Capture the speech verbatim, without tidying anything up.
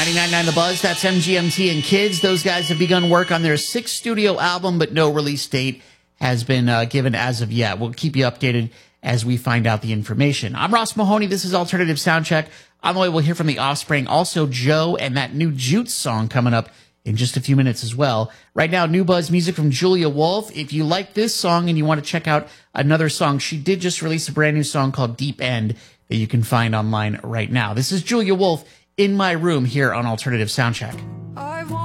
ninety-nine point nine The Buzz, that's M G M T and Kids. Those guys have begun work on their sixth studio album, but no release date has been uh, given as of yet. We'll keep you updated as we find out the information. I'm Ross Mahoney. This is Alternative Soundcheck. On the way, we'll hear from The Offspring, also Joe, and that new Jutes song coming up in just a few minutes as well. Right now, new Buzz music from Julia Wolf. If you like this song and you want to check out another song, she did just release a brand new song called Deep End that you can find online right now. This is Julia Wolf, In My Room, here on Alternative Soundcheck.